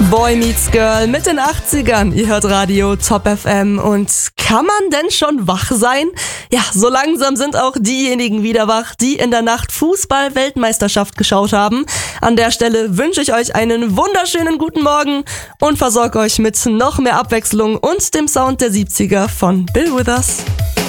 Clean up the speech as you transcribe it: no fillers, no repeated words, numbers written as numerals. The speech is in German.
Boy Meets Girl mit den 80ern. Ihr hört Radio Top FM. Und kann man denn schon wach sein? Ja, so langsam sind auch diejenigen wieder wach, die in der Nacht Fußball-Weltmeisterschaft geschaut haben. An der Stelle wünsche ich euch einen wunderschönen guten Morgen und versorge euch mit noch mehr Abwechslung und dem Sound der 70er von Bill Withers.